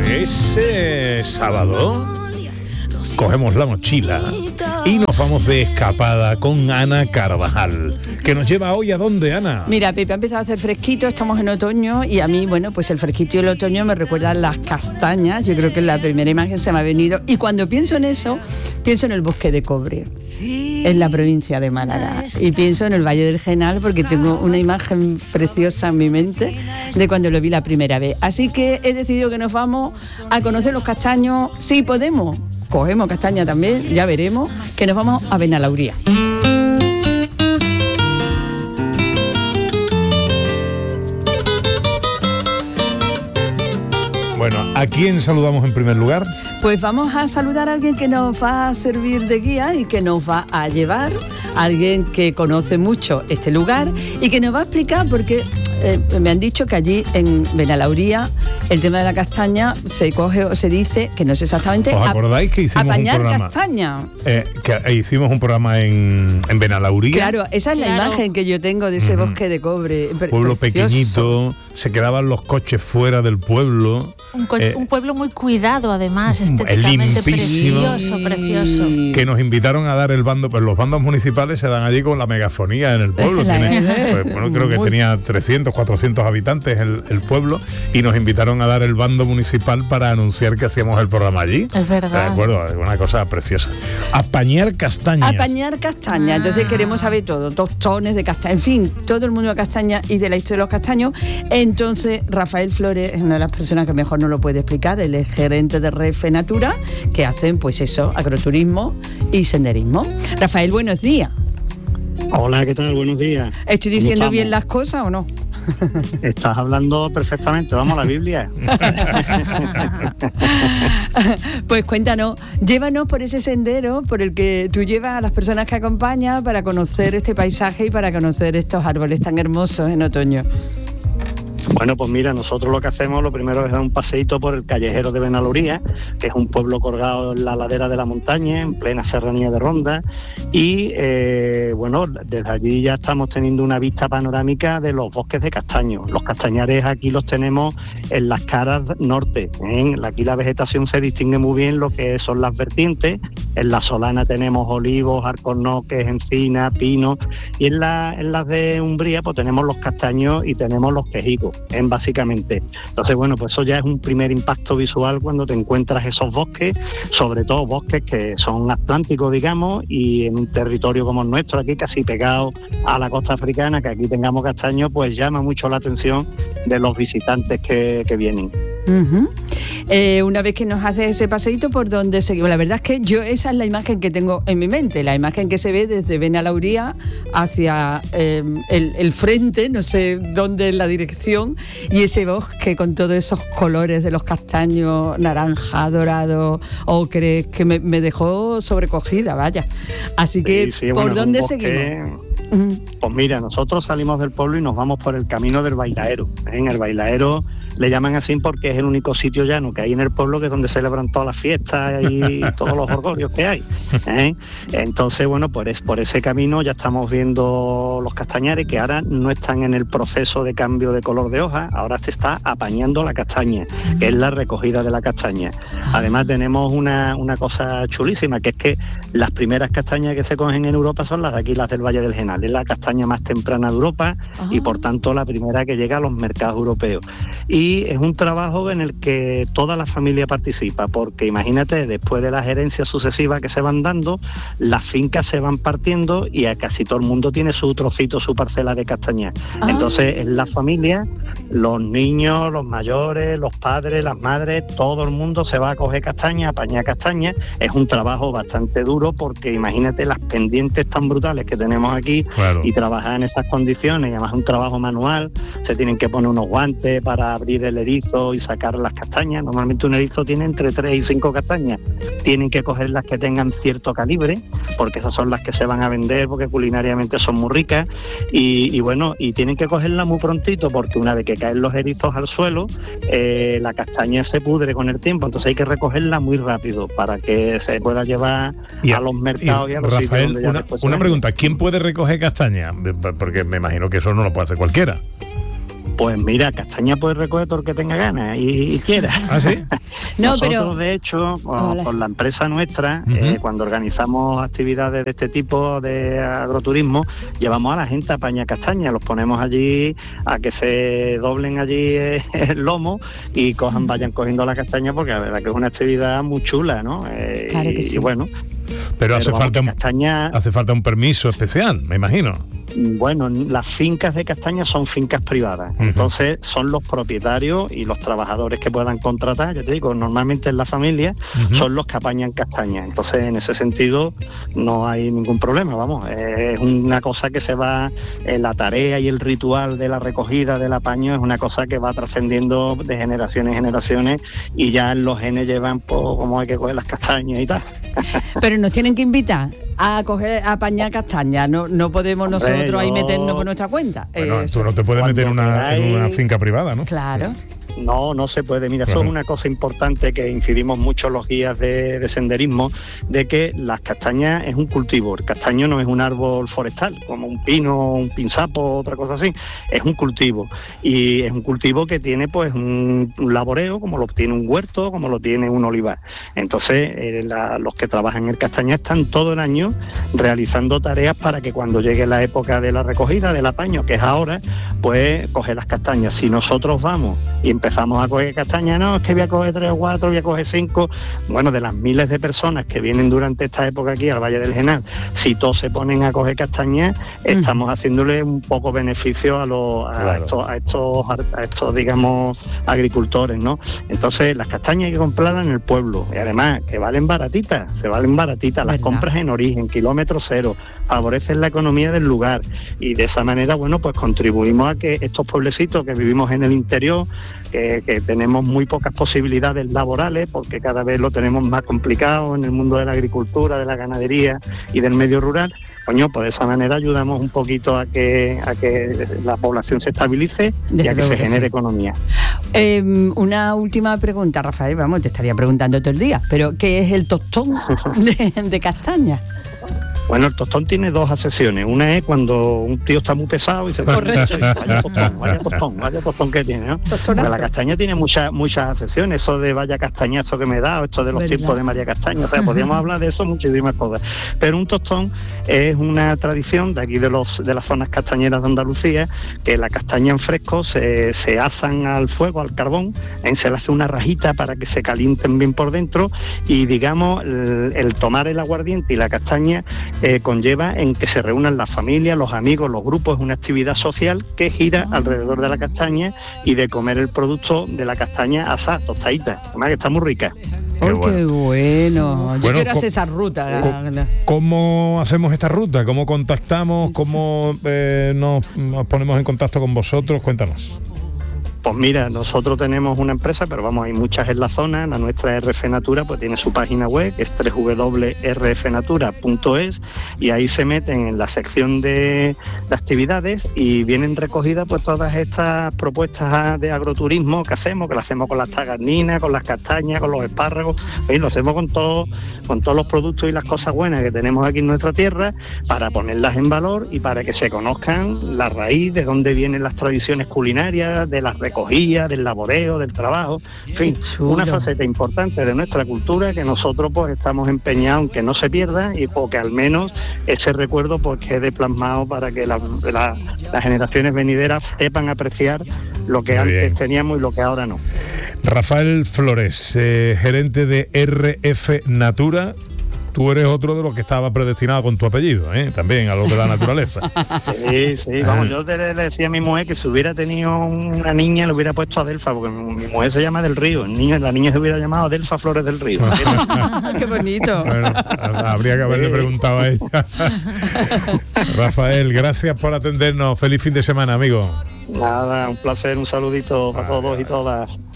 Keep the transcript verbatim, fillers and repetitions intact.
Ese sábado cogemos la mochila y nos vamos de escapada con Ana Carvajal, que nos lleva hoy a dónde, Ana. Mira, Pepe, ha empezado a hacer fresquito, estamos en otoño y a mí, bueno, pues el fresquito y el otoño me recuerdan las castañas. Yo creo que la primera imagen se me ha venido, y cuando pienso en eso, pienso en el bosque de Cobre, en la provincia de Málaga, y pienso en el Valle del Genal porque tengo una imagen preciosa en mi mente de cuando lo vi la primera vez. Así que he decidido que nos vamos a conocer los castaños. Sí, podemos, cogemos castaña también, ya veremos, que nos vamos a Benalauría. Bueno, ¿a quién saludamos en primer lugar? Pues vamos a saludar a alguien que nos va a servir de guía y que nos va a llevar, a alguien que conoce mucho este lugar y que nos va a explicar, porque eh, me han dicho que allí en Benalauría el tema de la castaña se coge o se dice, que no sé exactamente, ¿os acordáis que hicimos apañar un programa, castaña? Eh, que hicimos un programa en, en Benalauría. Claro, esa es la Claro. imagen que yo tengo de ese Ujú. bosque de Cobre. Pre- Pueblo precioso. pequeñito, se quedaban los coches fuera del pueblo. Un, co- Eh, un pueblo muy cuidado, además, estéticamente limpísimo. precioso, precioso. Que nos invitaron a dar el bando, pues los bandos municipales se dan allí con la megafonía en el pueblo. La Tiene, verdad. pues, bueno, creo que Muy- tenía trescientos, cuatrocientos habitantes el, el pueblo, y nos invitaron a dar el bando municipal para anunciar que hacíamos el programa allí. Es verdad. De acuerdo, es una cosa preciosa. Apañar castañas. Apañar castaña, entonces Ah. queremos saber todo, tostones de castaña, en fin, todo el mundo de castaña y de la historia de los castaños. Entonces Rafael Flores es una de las personas que mejor nos lo puede explicar. Él es gerente de Renfe Natura, que hacen pues eso, agroturismo y senderismo. Rafael, buenos días. Hola, ¿qué tal? Buenos días. ¿Estoy ¿Cómo diciendo estamos? bien las cosas o no? Estás hablando perfectamente, vamos a la Biblia. Pues cuéntanos, llévanos por ese sendero por el que tú llevas a las personas que acompañas para conocer este paisaje y para conocer estos árboles tan hermosos en otoño. Bueno, pues mira, nosotros lo que hacemos, lo primero es dar un paseíto por el callejero de Benalauría, que es un pueblo colgado en la ladera de la montaña, en plena serranía de Ronda, y eh, bueno, desde allí ya estamos teniendo una vista panorámica de los bosques de castaño. Los castañares aquí los tenemos en las caras norte, ¿eh? Aquí la vegetación se distingue muy bien lo que son las vertientes. En la Solana tenemos olivos, alcornoques, encina, pino, y en, la, en las de Umbría pues tenemos los castaños y tenemos los quejigos, ¿eh? Básicamente. Entonces, bueno, pues eso ya es un primer impacto visual cuando te encuentras esos bosques, sobre todo bosques que son atlánticos, digamos, y en un territorio como el nuestro, aquí casi pegado a la costa africana, que aquí tengamos castaños, pues llama mucho la atención de los visitantes que, que vienen. Uh-huh. Eh, una vez que nos haces ese paseíto, ¿por dónde seguimos? La verdad es que yo esa es la imagen que tengo en mi mente, la imagen que se ve desde Benalauría hacia eh, el, el frente, no sé dónde es la dirección, y ese bosque con todos esos colores de los castaños, naranja, dorado, ocre, que me, me dejó sobrecogida, vaya. Así que, Sí, sí, ¿por bueno, es un dónde bosque- seguimos? Uh-huh. Pues mira, nosotros salimos del pueblo y nos vamos por el camino del Bailaero. ¿eh? En el Bailaero le llaman así porque es el único sitio llano que hay en el pueblo, que es donde celebran todas las fiestas y todos los orgullos que hay. ¿eh? Entonces, bueno, pues por ese camino ya estamos viendo los castañares, que ahora no están en el proceso de cambio de color de hoja, ahora se está apañando la castaña, que es la recogida de la castaña. Además tenemos una, una cosa chulísima, que es que las primeras castañas que se cogen en Europa son las de aquí, las del Valle del Genal. Es la castaña más temprana de Europa y por tanto la primera que llega a los mercados europeos. Y es un trabajo en el que toda la familia participa, porque imagínate, después de las herencias sucesivas que se van dando, las fincas se van partiendo y a casi todo el mundo tiene su trocito, su parcela de castaña. Ah. Entonces es la familia, los niños, los mayores, los padres, las madres, todo el mundo se va a coger castaña, a apañar castaña. Es un trabajo bastante duro, porque imagínate las pendientes tan brutales que tenemos aquí. Claro. Y trabajar en esas condiciones, y además es un trabajo manual, se tienen que poner unos guantes para abrir el erizo y sacar las castañas. Normalmente un erizo tiene entre tres y cinco castañas. Tienen que coger las que tengan cierto calibre, porque esas son las que se van a vender, porque culinariamente son muy ricas. Y, y bueno, y tienen que cogerla muy prontito, porque una vez que caen los erizos al suelo, eh, la castaña se pudre con el tiempo. Entonces hay que recogerla muy rápido para que se pueda llevar Y a los mercados y, y, a los sitios Rafael, donde ya una, después se una vende. pregunta, ¿quién puede recoger castaña? Porque me imagino que eso no lo puede hacer cualquiera. Pues mira, castaña puede recoger todo el que tenga ganas y, y quiera. ¿Ah, sí? No, Nosotros, pero... de hecho, Hola. con la empresa nuestra, Uh-huh. eh, cuando organizamos actividades de este tipo de agroturismo, llevamos a la gente a apañar castaña, los ponemos allí a que se doblen allí eh, el lomo y cojan, vayan cogiendo la castaña, porque la verdad que es una actividad muy chula, ¿no? Eh, Claro que y, sí. y bueno, Pero hace vamos, falta un, castaña, hace falta un permiso especial, me imagino. bueno, las fincas de castaña son fincas privadas, Uh-huh. entonces son los propietarios y los trabajadores que puedan contratar, ya te digo, normalmente en la familia Uh-huh. son los que apañan castaña, entonces en ese sentido no hay ningún problema, vamos, es una cosa que se va, eh, la tarea y el ritual de la recogida del apaño es una cosa que va trascendiendo de generaciones en generaciones y ya los genes llevan pues, cómo hay que coger las castañas y tal. Pero nos tienen que invitar a coger, a apañar castaña, no, no podemos nosotros Hombre, ahí yo- meternos por nuestra cuenta. Bueno, Eso. tú no te puedes Cuando meter en una, en queráis- una finca privada, ¿no? Claro. No, no se puede. Mira, eso Claro. es una cosa importante que incidimos mucho los guías de, de senderismo, de que las castañas es un cultivo. El castaño no es un árbol forestal, como un pino, un pinzapo, otra cosa así. Es un cultivo. Y es un cultivo que tiene pues un, un laboreo, como lo tiene un huerto, como lo tiene un olivar. Entonces, eh, la- los que trabajan en el castaña están todo el año realizando tareas para que cuando llegue la época de la recogida, del apaño, que es ahora, pues coger las castañas. Si nosotros vamos y empezamos a coger castañas, no, es que voy a coger tres o cuatro, voy a coger cinco, bueno, de las miles de personas que vienen durante esta época aquí al Valle del Genal, si todos se ponen a coger castañas, estamos haciéndole un poco beneficio a los a, Claro. estos, a estos a estos digamos agricultores, ¿no? Entonces las castañas hay que comprarlas en el pueblo y además que valen baratitas, se valen baratitas, las ¿Verdad? compras en origen, kilómetro cero, favorecen la economía del lugar y de esa manera, bueno, pues contribuimos a que estos pueblecitos que vivimos en el interior, que, que tenemos muy pocas posibilidades laborales porque cada vez lo tenemos más complicado en el mundo de la agricultura, de la ganadería y del medio rural, coño, pues de esa manera ayudamos un poquito a que a que la población se estabilice Desde y a que luego se que genere sí. economía. Eh, una última pregunta, Rafael, vamos, te estaría preguntando todo el día, pero ¿qué es el tostón de, de castaña? Bueno, el tostón tiene dos acepciones. Una es cuando un tío está muy pesado y se Correcto. vaya tostón, vaya tostón, vaya tostón que tiene, ¿no? Tostonazo. Porque la castaña tiene muchas muchas acepciones, eso de vaya castañazo que me da, o esto de los ¿Verdad? tiempos de María Castaña, o sea, podríamos hablar de eso muchísimas cosas. Pero un tostón es una tradición de aquí de los de las zonas castañeras de Andalucía, que la castaña en fresco se, se asan al fuego, al carbón, ¿eh? Se le hace una rajita para que se calienten bien por dentro y digamos el, el tomar el aguardiente y la castaña eh, conlleva en que se reúnan las familias, los amigos, los grupos, es una actividad social que gira alrededor de la castaña y de comer el producto de la castaña asada, tostadita, además que está muy rica. Qué ¡Ay, bueno. qué bueno! Yo Bueno, quiero co- hacer esa ruta. co- ¿Cómo hacemos esta ruta? ¿Cómo contactamos? ¿Cómo eh, nos, nos ponemos en contacto con vosotros? Cuéntanos. Pues mira, nosotros tenemos una empresa, pero vamos, hay muchas en la zona. La nuestra R F Natura pues tiene su página web, que es doble u doble u doble u punto r f natura punto es, y ahí se meten en la sección de, de actividades y vienen recogidas pues todas estas propuestas de agroturismo que hacemos, que lo hacemos con las tagarninas, con las castañas, con los espárragos, y lo hacemos con todo, con todos los productos y las cosas buenas que tenemos aquí en nuestra tierra, para ponerlas en valor y para que se conozcan la raíz, de dónde vienen las tradiciones culinarias, de las recogida, del laboreo, del trabajo, en fin, chulo. una faceta importante de nuestra cultura que nosotros pues estamos empeñados en que no se pierda y porque al menos ese recuerdo pues quede plasmado para que la- la- las generaciones venideras sepan apreciar lo que Muy antes bien. teníamos y lo que ahora no. Rafael Flores, eh, gerente de R F Natura. Tú eres otro de los que estaba predestinado con tu apellido, ¿eh? También a lo de la naturaleza. Sí, sí, vamos, yo le, le decía a mi mujer que si hubiera tenido una niña le hubiera puesto Adelfa, porque mi, mi mujer se llama del Río, el niño, la niña se hubiera llamado Adelfa Flores del Río. ¡Qué bonito! Bueno, habría que haberle preguntado a ella. Rafael, gracias por atendernos. Feliz fin de semana, amigo. Nada, un placer, un saludito para todos y todas.